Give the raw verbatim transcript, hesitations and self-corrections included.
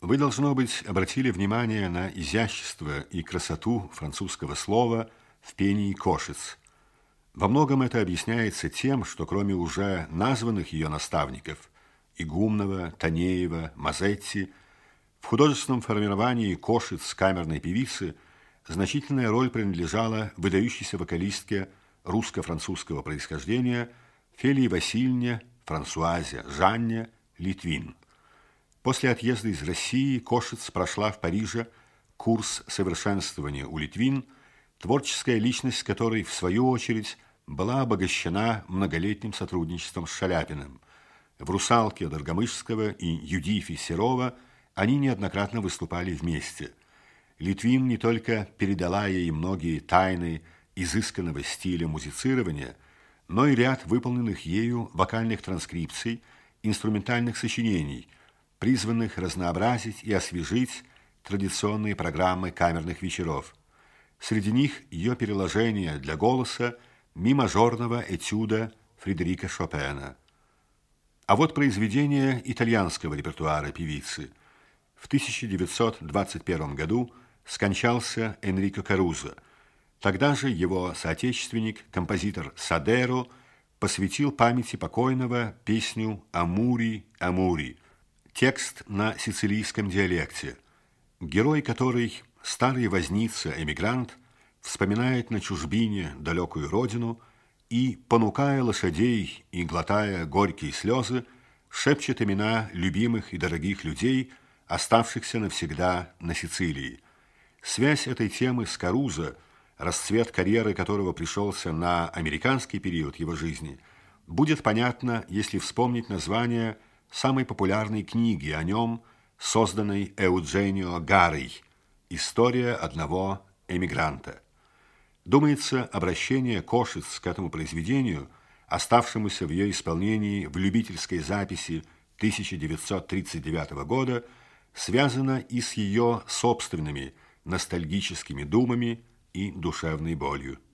Вы, должно быть, обратили внимание на изящество и красоту французского слова в пении «Кошиц». Во многом это объясняется тем, что кроме уже названных ее наставников Игумнова, Танеева, Мазетти, в художественном формировании «Кошиц» камерной певицы значительная роль принадлежала выдающейся вокалистке русско-французского происхождения Фелии Васильевне, Франсуазе, Жанне Литвин. После отъезда из России Кошиц прошла в Париже курс совершенствования у Литвин, творческая личность которой, в свою очередь, была обогащена многолетним сотрудничеством с Шаляпиным. В «Русалке» Доргомышского и «Юдифе» Серова они неоднократно выступали вместе. Литвин не только передала ей многие тайны изысканного стиля музицирования, но и ряд выполненных ею вокальных транскрипций, инструментальных сочинений, призванных разнообразить и освежить традиционные программы камерных вечеров. Среди них ее переложение для голоса ми-мажорного этюда Фредерика Шопена. А вот произведение итальянского репертуара певицы. В тысяча девятьсот двадцать первом году скончался Энрико Карузо. Тогда же его соотечественник, композитор Садеро, посвятил памяти покойного песню «Амури, Амури», текст на сицилийском диалекте, герой которой, старый возница-эмигрант, вспоминает на чужбине далекую родину и, понукая лошадей и глотая горькие слезы, шепчет имена любимых и дорогих людей, оставшихся навсегда на Сицилии. Связь этой темы с Карузо, расцвет карьеры которого пришелся на американский период его жизни, будет понятно, если вспомнить название самой популярной книги о нем, созданной Эудженио Гарой «История одного эмигранта». Думается, обращение Кошиц к этому произведению, оставшемуся в ее исполнении в любительской записи тысяча девятьсот тридцать девятого года, связано и с ее собственными ностальгическими думами и душевной болью.